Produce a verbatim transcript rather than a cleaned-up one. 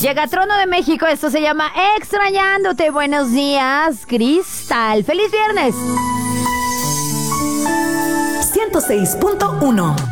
Llega Trono de México, esto se llama Extrañándote. Buenos días, Cristal. ¡Feliz viernes! ciento seis punto uno